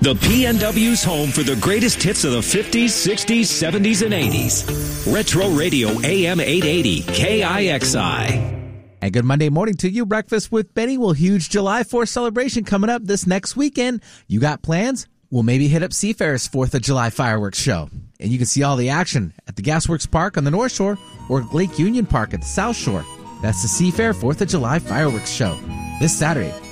The PNW's home for the greatest hits of the 50s, 60s, 70s, and 80s. Retro Radio AM 880, KIXI. And good Monday morning to you. Breakfast with Benny. Well, huge July 4th celebration coming up this next weekend. You got plans? Well, maybe hit up Seafair's 4th of July fireworks show. And you can see all the action at the Gasworks Park on the North Shore or Lake Union Park at the South Shore. That's the Seafair 4th of July fireworks show this Saturday,